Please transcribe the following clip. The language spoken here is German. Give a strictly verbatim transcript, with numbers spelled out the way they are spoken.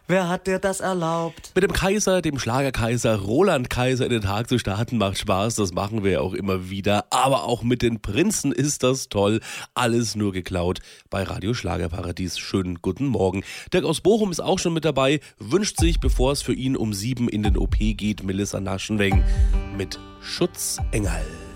Wer hat dir das erlaubt? Mit dem Kaiser, dem Schlagerkaiser Roland Kaiser in den Tag zu starten, macht Spaß. Das machen wir auch immer wieder. Aber auch mit den Prinzen ist das toll. Alles nur geklaut bei Radio Schlagerparadies. Schönen guten Morgen. Dirk aus Bochum ist auch schon mit dabei. Wünscht sich, bevor es für ihn um sieben in den O P geht, Melissa Naschenweng mit Schutzengel.